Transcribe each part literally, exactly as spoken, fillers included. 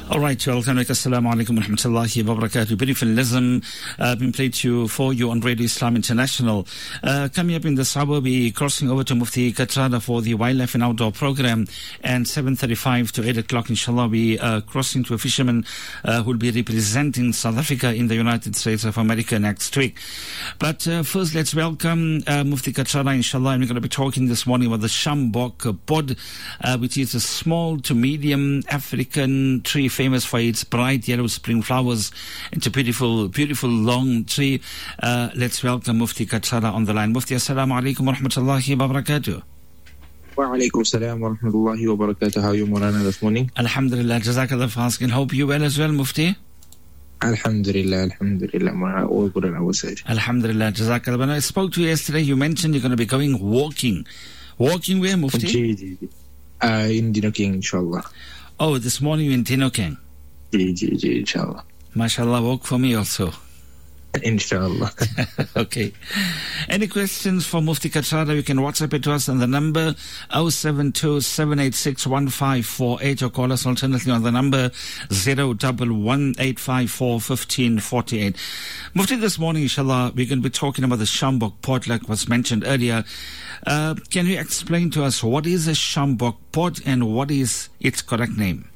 All right, welcome. Assalamu alaikum wa rahmatullahi wa barakatuh. Beautiful lesson uh, been played to you for you on Radio Islam International. Uh, coming up in this hour, we'll be crossing over to Mufti Kathrada for the Wildlife and Outdoor program, and seven thirty-five to eight o'clock, inshallah, we uh, crossing to a fisherman uh, who will be representing South Africa in the United States of America next week. But uh, first, let's welcome uh, Mufti Kathrada, inshallah, and we're going to be talking this morning about the Sjambok pod, uh, which is a small to medium African tree famous for its bright yellow spring flowers. It's a beautiful, beautiful long tree. Uh, let's welcome Mufti Kathrada on the line. Mufti, assalamu alaikum wa rahmatullahi wa barakatuh. Wa alaikum salam wa rahmatullahi wa barakatuh. How are you, Morana, this morning? Alhamdulillah, jazakallah for asking. Hope you well as well, Mufti. Alhamdulillah, alhamdulillah, Morana, all good on our side. Alhamdulillah, jazakallah. When I spoke to you yesterday, you mentioned you're going to be going walking. Walking where, Mufti? Ji, ji, ji. Uh, in Dinokeng, inshallah. Oh, this morning in Dinokeng. Ji, ji, ji, inshallah. MashaAllah, walk for me also. Inshallah. Okay. Any questions for Mufti Kathrada? You can WhatsApp it to us on the number zero seven two, seven eight six, one five four eight or call us alternately on the number zero one one, eight five four, one five four eight. Mufti, this morning, inshallah, we're going to be talking about the Sjambok pod like was mentioned earlier. Uh, can you explain to us what is a Sjambok pod and what is its correct name?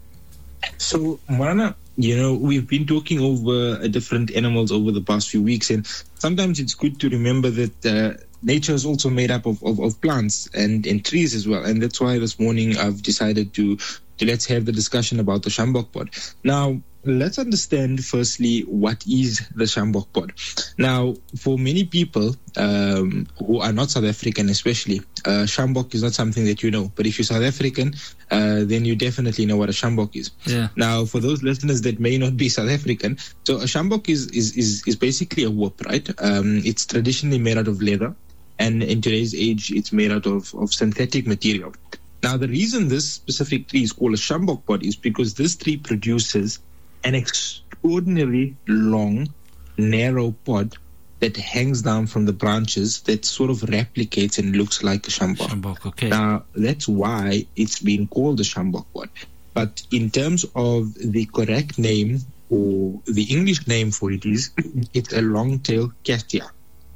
So, Morana, you know, we've been talking over different animals over the past few weeks, and sometimes it's good to remember that uh, nature is also made up of, of, of plants and, and trees as well. And that's why this morning I've decided to, to let's have the discussion about the Sjambok pod. Now, let's understand firstly what is the Sjambok pod. Now, for many people um, who are not South African especially, uh, Sjambok is not something that you know. But if you're South African, uh, then you definitely know what a Sjambok is. Yeah. Now, for those listeners that may not be South African, so a Sjambok is, is, is, is basically a whip, right? Um, it's traditionally made out of leather. And in today's age, it's made out of, of synthetic material. Now, the reason this specific tree is called a Sjambok pod is because this tree produces an extraordinarily long, narrow pod that hangs down from the branches that sort of replicates and looks like a Sjambok. Sjambok, okay. Now, that's why it's been called the Sjambok pod. But in terms of the correct name, or the English name for it is, it's a long-tailed cassia.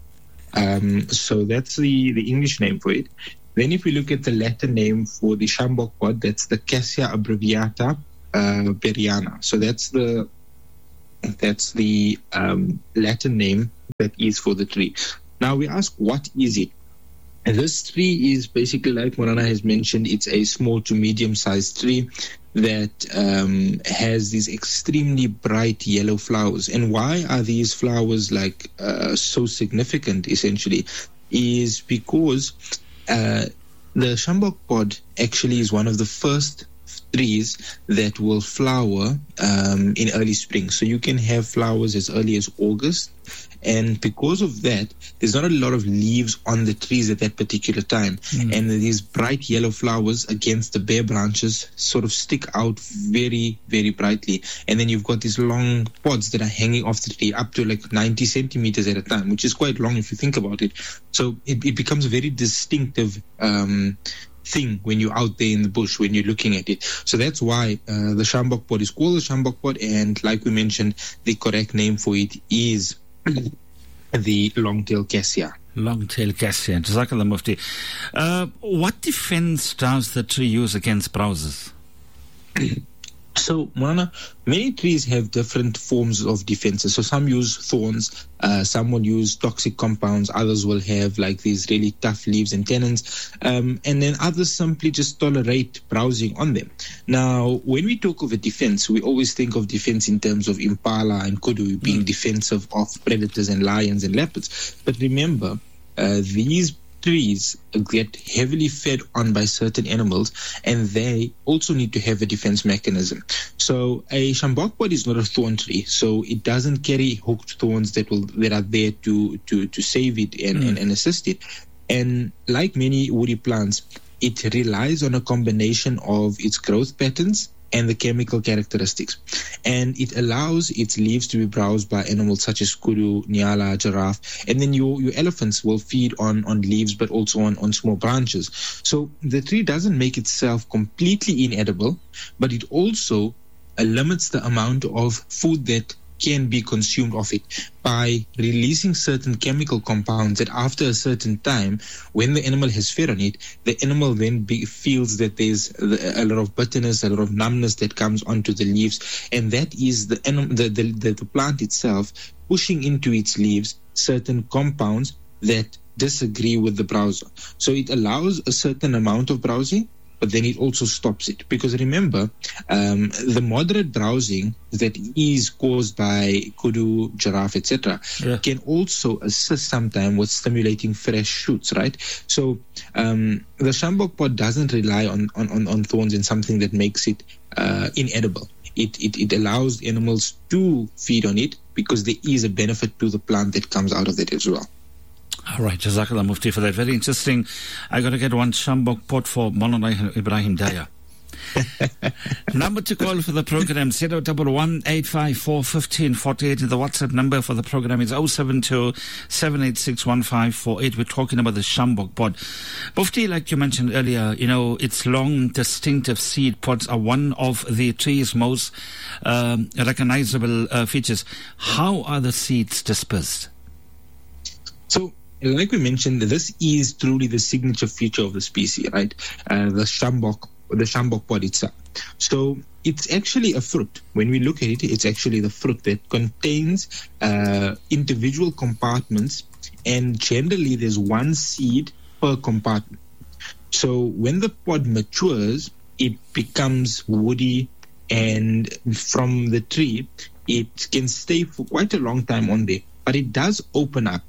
Um, so that's the, the English name for it. Then if we look at the Latin name for the Sjambok pod, that's the Cassia abbreviata uh, berriana. So that's the that's the um, Latin name that is for the tree. Now we ask, what is it? And this tree is basically, like Morana has mentioned, it's a small to medium-sized tree that um, has these extremely bright yellow flowers. And why are these flowers like uh, so significant, essentially, is because uh, the Sjambok pod actually is one of the first trees that will flower um, in early spring. So you can have flowers as early as August. And because of that, there's not a lot of leaves on the trees at that particular time. Mm. And these bright yellow flowers against the bare branches sort of stick out very, very brightly. And then you've got these long pods that are hanging off the tree up to like ninety centimeters at a time, which is quite long if you think about it. So it, it becomes a very distinctive um thing when you're out there in the bush, when you're looking at it. So that's why uh, the Sjambok pod is called the Sjambok pod, and like we mentioned, the correct name for it is the long-tailed cassia. Long-tailed cassia. Jazakallah Mufti. Uh, what defense does the tree use against browsers? So, Morana, many trees have different forms of defenses. So some use thorns, uh, some will use toxic compounds, others will have like these really tough leaves and tenons, um, and then others simply just tolerate browsing on them. Now, when we talk of a defense, we always think of defense in terms of impala and kudu being mm. defensive of predators and lions and leopards. But remember, uh, these trees get heavily fed on by certain animals, and they also need to have a defense mechanism. So a Sjambok pod is not a thorn tree, so it doesn't carry hooked thorns that will that are there to to to save it and, mm. and, and assist it. And like many woody plants, it relies on a combination of its growth patterns and the chemical characteristics. And it allows its leaves to be browsed by animals such as kudu, nyala, giraffe, and then your, your elephants will feed on, on leaves but also on, on small branches. So the tree doesn't make itself completely inedible, but it also uh, limits the amount of food that can be consumed of it by releasing certain chemical compounds that after a certain time, when the animal has fed on it, the animal then be, feels that there's a lot of bitterness, a lot of numbness that comes onto the leaves, and that is the, the, the, the, the plant itself pushing into its leaves certain compounds that disagree with the browser. So it allows a certain amount of browsing, but then it also stops it. Because remember, um, the moderate browsing that is caused by kudu, giraffe, et cetera, yeah. can also assist sometimes with stimulating fresh shoots, right? So um, the sjambok pod doesn't rely on, on, on thorns and something that makes it uh, inedible. It, it, it allows animals to feed on it because there is a benefit to the plant that comes out of it as well. All right, Jazakallah Mufti for that. Very interesting. I got to get one sjambok pot for Maulana Ibrahim Daya. Number to call for the program, zero one one, eight five four, one five four eight. The WhatsApp number for the program is zero seven two, seven eight six, one five four eight. We're talking about the sjambok pod. Mufti, like you mentioned earlier, you know, its long, distinctive seed pods are one of the tree's most um, recognizable uh, features. How are the seeds dispersed? So, like we mentioned, this is truly the signature feature of the species, right? Uh, the sjambok, the sjambok pod itself. So it's actually a fruit. When we look at it, it's actually the fruit that contains uh, individual compartments, and generally there's one seed per compartment. So when the pod matures, it becomes woody, and from the tree, it can stay for quite a long time on there, but it does open up.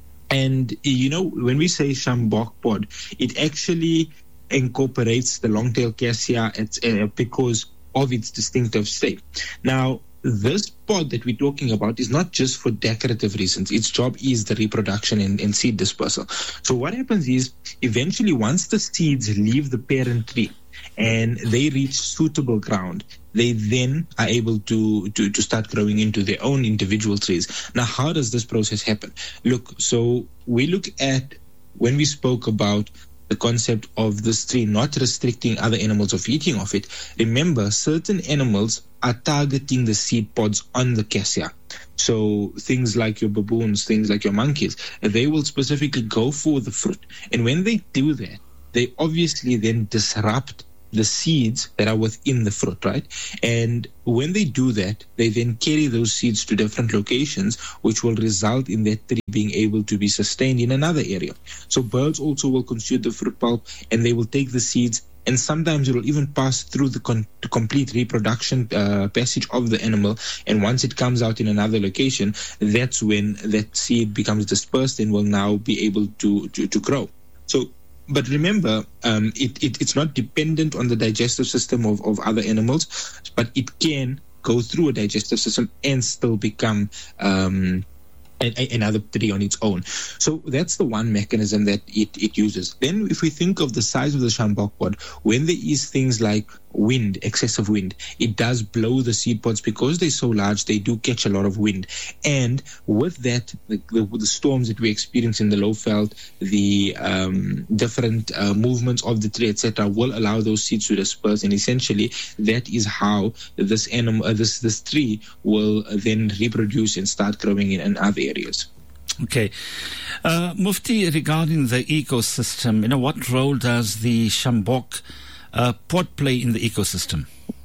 And, you know, when we say sjambok pod, it actually incorporates the long-tailed cassia uh, because of its distinctive shape. Now, this pod that we're talking about is not just for decorative reasons. Its job is the reproduction and, and seed dispersal. So what happens is, eventually, once the seeds leave the parent tree and they reach suitable ground, they then are able to, to, to start growing into their own individual trees. Now, how does this process happen? Look, so we look at, when we spoke about the concept of this tree not restricting other animals of eating of it, remember, certain animals are targeting the seed pods on the cassia. So things like your baboons, things like your monkeys, they will specifically go for the fruit. And when they do that, they obviously then disrupt the seeds that are within the fruit, right? And when they do that, they then carry those seeds to different locations, which will result in that tree being able to be sustained in another area. So birds also will consume the fruit pulp, and they will take the seeds, and sometimes it will even pass through the, con- the complete reproduction uh, passage of the animal. And once it comes out in another location, that's when that seed becomes dispersed and will now be able to, to, to grow. So But remember, um, it, it, it's not dependent on the digestive system of, of other animals, but it can go through a digestive system and still become um, a, a, another tree on its own. So that's the one mechanism that it, it uses. Then if we think of the size of the sjambok pod, when there is things like wind, excessive wind, it does blow the seed pods. Because they're so large, they do catch a lot of wind. And with that, the, the, the storms that we experience in the low veld, the um, different uh, movements of the tree, et cetera, will allow those seeds to disperse. And essentially, that is how this animal, uh, this this tree will then reproduce and start growing in, in other areas. Okay. Uh, Mufti, regarding the ecosystem, you know, what role does the sjambok Uh, pod play in the ecosystem?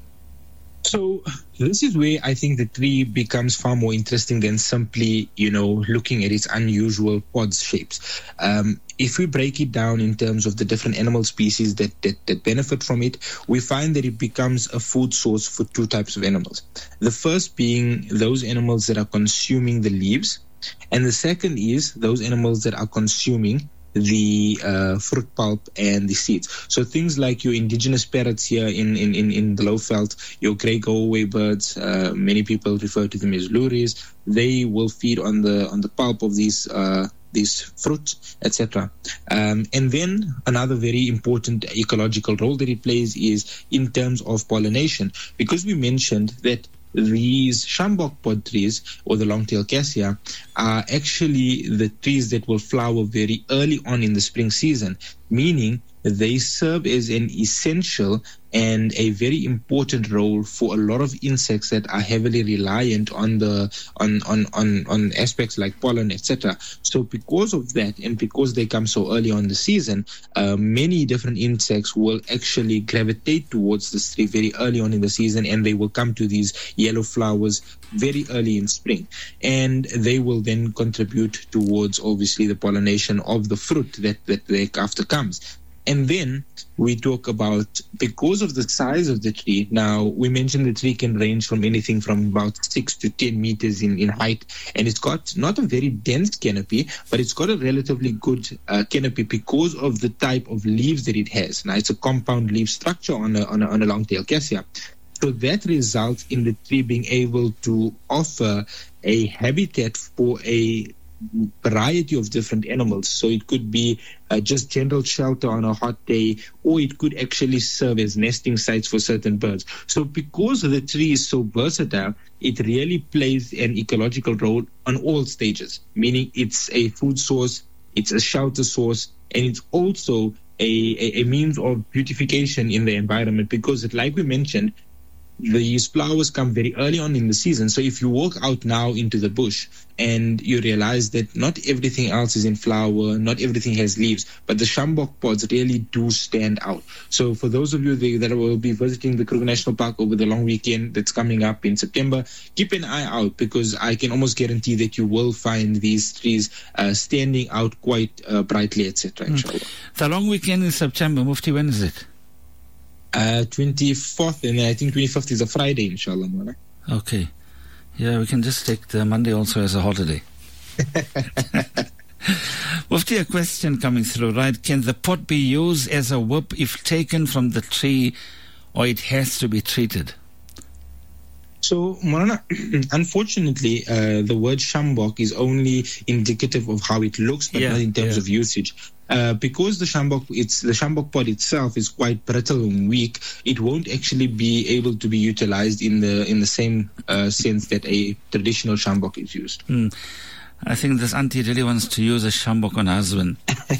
So this is where I think the tree becomes far more interesting than simply, you know, looking at its unusual pod shapes. Um, if we break it down in terms of the different animal species that, that, that benefit from it, we find that it becomes a food source for two types of animals. The first being those animals that are consuming the leaves, and the second is those animals that are consuming the uh, fruit pulp and the seeds. So things like your indigenous parrots here in, in, in, in the low veld, your grey go-away birds, uh, many people refer to them as lories, they will feed on the on the pulp of these uh, these fruits, et cetera. Um, and then another very important ecological role that it plays is in terms of pollination, because we mentioned that these sjambok pod trees, or the long-tailed cassia, are actually the trees that will flower very early on in the spring season, meaning they serve as an essential and a very important role for a lot of insects that are heavily reliant on the on on on, on aspects like pollen, et cetera. So because of that, and because they come so early on the season, uh, many different insects will actually gravitate towards this tree very early on in the season, and they will come to these yellow flowers very early in spring, and they will then contribute towards obviously the pollination of the fruit that that thereafter comes. And then we talk about, because of the size of the tree, now we mentioned the tree can range from anything from about six to ten meters in, in height, and it's got not a very dense canopy, but it's got a relatively good uh, canopy because of the type of leaves that it has. Now, it's a compound leaf structure on a, on a, on a long-tail cassia. So that results in the tree being able to offer a habitat for a variety of different animals. So it could be uh, just general shelter on a hot day, or it could actually serve as nesting sites for certain birds. So because the tree is so versatile, it really plays an ecological role on all stages, meaning it's a food source, it's a shelter source, and it's also a, a, a means of beautification in the environment, because like we mentioned, these flowers come very early on in the season. So if you walk out now into the bush and you realize that not everything else is in flower, not everything has leaves, but the sjambok pods really do stand out. So for those of you that will be visiting the Kruger National Park over the long weekend that's coming up in September, keep an eye out, because I can almost guarantee that you will find these trees uh, standing out quite uh, brightly, et cetera. Mm. The long weekend in September, Mufti, when is it? Uh, twenty-fourth, and I think twenty-fifth is a Friday, inshallah. Mona. Okay. Yeah, we can just take the Monday also as a holiday. Mufti, a question coming through, right? Can the pot be used as a whip if taken from the tree, or it has to be treated? So, Morana, unfortunately, uh, the word sjambok is only indicative of how it looks, but yeah, not in terms yeah. of usage. Uh, because the sjambok, it's the sjambok pod itself is quite brittle and weak, it won't actually be able to be utilized in the in the same uh, sense that a traditional sjambok is used. Mm. I think this auntie really wants to use a sjambok on her husband.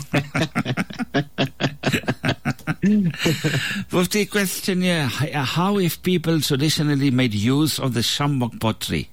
Mufti, question here: how have people traditionally made use of the sjambok pottery?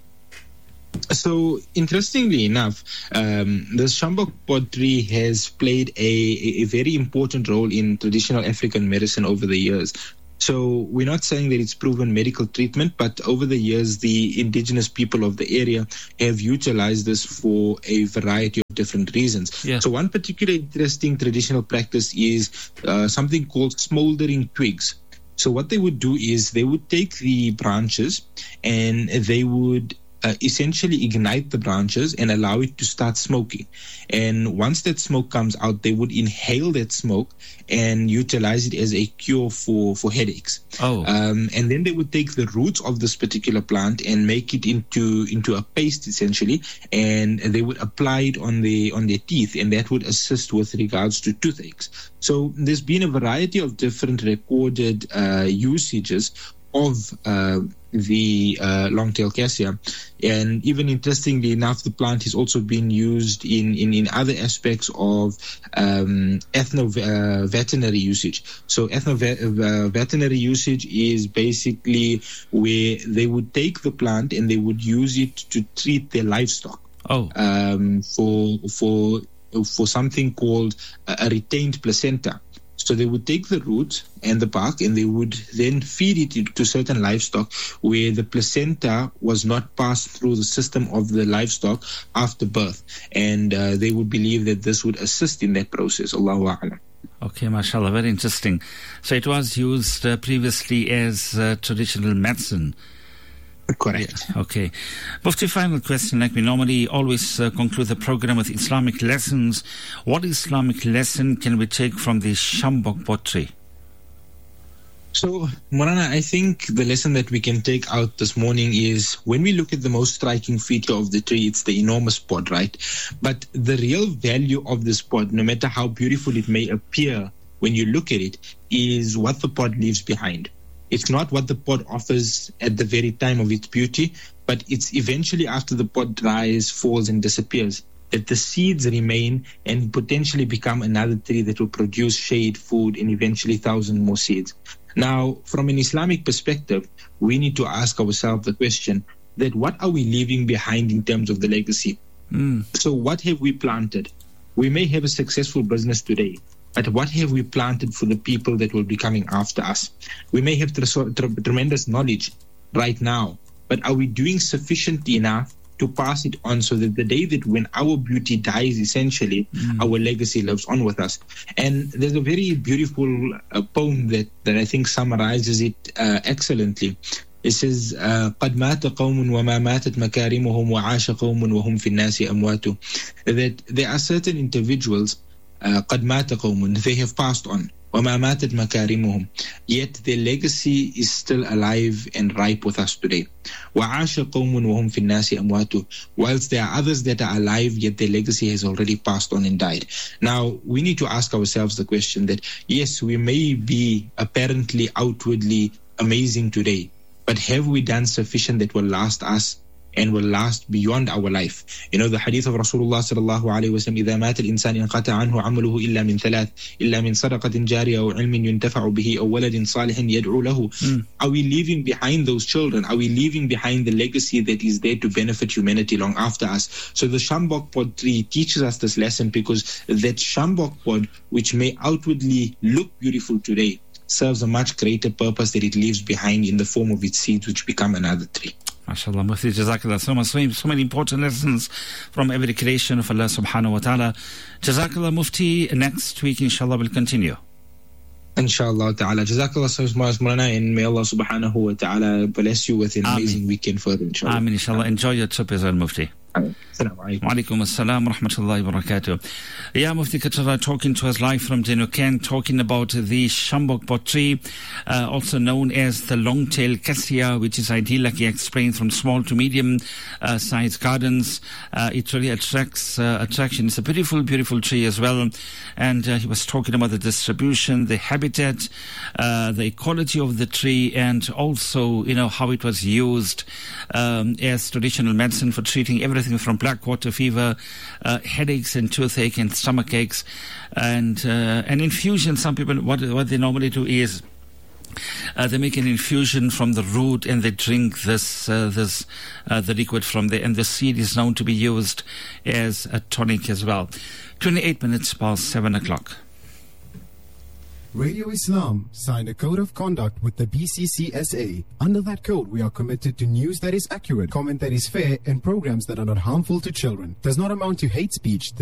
So, interestingly enough, um, the sjambok pottery has played a, a very important role in traditional African medicine over the years. So we're not saying that it's proven medical treatment, but over the years, the indigenous people of the area have utilized this for a variety of different reasons. Yeah. So one particular interesting traditional practice is uh, something called smoldering twigs. So what they would do is they would take the branches and they would Uh, essentially ignite the branches and allow it to start smoking. And once that smoke comes out, they would inhale that smoke and utilize it as a cure for, for headaches. Oh. Um, and then they would take the roots of this particular plant and make it into into a paste, essentially, and they would apply it on the on their teeth, and that would assist with regards to toothaches. So there's been a variety of different recorded uh, usages of uh, the uh, long-tail cassia. And even interestingly enough, the plant has also been used in, in, in other aspects of um, ethno-veterinary uh, usage. So ethno-veterinary uh, usage is basically where they would take the plant and they would use it to treat their livestock. Oh. Um, for for for something called a retained placenta. So they would take the root and the bark and they would then feed it to certain livestock where the placenta was not passed through the system of the livestock after birth. And uh, they would believe that this would assist in that process. Allahu A'lam. Okay, mashallah, very interesting. So it was used uh, previously as uh, traditional medicine. Correct. Yeah, okay. Mufti, final question, like we normally always uh, conclude the program with Islamic lessons. What Islamic lesson can we take from the sjambok pottery? So, Morana, I think the lesson that we can take out this morning is when we look at the most striking feature of the tree, it's the enormous pod, right? But the real value of this pod, no matter how beautiful it may appear when you look at it, is what the pod leaves behind. It's not what the pod offers at the very time of its beauty, but it's eventually after the pod dries, falls, and disappears that the seeds remain and potentially become another tree that will produce shade, food, and eventually thousand more seeds. Now, from an Islamic perspective, we need to ask ourselves the question that what are we leaving behind in terms of the legacy? Mm. So what have we planted? We may have a successful business today, but what have we planted for the people that will be coming after us? We may have tre- tre- tremendous knowledge right now, but are we doing sufficiently enough to pass it on so that the day that when our beauty dies, essentially, mm. our legacy lives on with us? And there's a very beautiful uh, poem that, that I think summarizes it uh, excellently. It says, قَدْ مَاتَ قَوْمٌ وَمَا مَاتَتْ مَكَارِمُهُمْ وَعَاشَ قَوْمٌ وَهُمْ فِي النَّاسِ أَمْوَاتُ. That there are certain individuals, قَدْ مَاتَ قَوْمٌ, they have passed on. وَمَا مَاتَتْ مَكَارِمُهُمْ, yet their legacy is still alive and ripe with us today. وَعَاشَ قَوْمٌ وَهُمْ فِي النَّاسِ أَمْوَاتُ, whilst there are others that are alive, yet their legacy has already passed on and died. Now, we need to ask ourselves the question that, yes, we may be apparently outwardly amazing today, but have we done sufficient that will last us and will last beyond our life? You know, the hadith of Rasulullah sallallahu alayhi wa sallam, إِذَا مَاتَ الْإِنسَانِ انْقَطَعَ عَنْهُ عَمَلُهُ إِلَّا مِنْ ثَلَاثٍ إِلَّا مِنْ صَدَقَةٍ جَارِيَةٍ أَوْ عِلْمٍ يُنْتَفَعُ بِهِ أَوْ وَلَدٍ صَالِحٍ يَدْعُو لَهُ. Mm. Are we leaving behind those children? Are we leaving behind the legacy that is there to benefit humanity long after us? So the Shambok Pod tree teaches us this lesson, because that Shambok Pod, which may outwardly look beautiful today, serves a much greater purpose that it leaves behind in the form of its seeds, which become another tree. MashaAllah, Mufti, Jazakallah so much. So, so many important lessons from every creation of Allah subhanahu wa ta'ala. Jazakallah, Mufti. Next week, inshallah, will continue. Inshallah ta'ala. Jazakallah so much, Mulana, and may Allah subhanahu wa ta'ala bless you with an Ameen. amazing weekend further, inshallah. Ameen, inshallah. Enjoy your trip as well, Mufti. Assalamu alaikum. Wa alaikum assalam wa rahmatullahi wa barakatuh. Yeah, Mufti Kachara talking to us live from Jinuken, talking about the Shambok Pod tree, uh, also known as the long-tail cassia, which is ideal, like he explained, from small to medium uh, sized gardens. Uh, it really attracts uh, attraction. It's a beautiful, beautiful tree as well. And uh, he was talking about the distribution, the habitat, uh, the ecology of the tree, and also, you know, how it was used um, as traditional medicine for treating everything from black water fever, uh, headaches and toothache and stomach aches, and uh, an infusion. Some people, what what they normally do is uh, they make an infusion from the root and they drink this uh, this uh, the liquid from there. And the seed is known to be used as a tonic as well. Twenty-eight minutes past seven o'clock. Radio Islam signed a code of conduct with the B C C S A. Under that code, we are committed to news that is accurate, comment that is fair, and programs that are not harmful to children. Does not amount to hate speech.